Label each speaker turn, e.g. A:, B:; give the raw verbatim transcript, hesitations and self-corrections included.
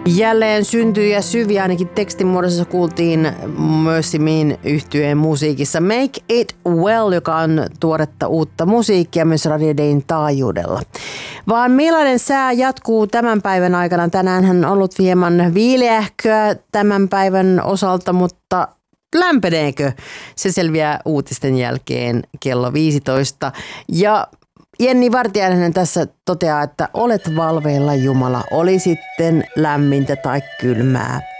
A: Jälleen syntyy ja syviä, ainakin tekstin muodossa kuultiin Mercy-Meen yhtyeen musiikissa Make It Well, joka on tuoretta uutta musiikkia myös Radio Dayn taajuudella. Vaan millainen sää jatkuu tämän päivän aikana? Tänään on ollut hieman viileähköä tämän päivän osalta, mutta lämpeneekö? Se selviää uutisten jälkeen kello viisitoista. Ja Jenni Vartiainen tässä toteaa, että olet valveilla Jumala, oli sitten lämmintä tai kylmää.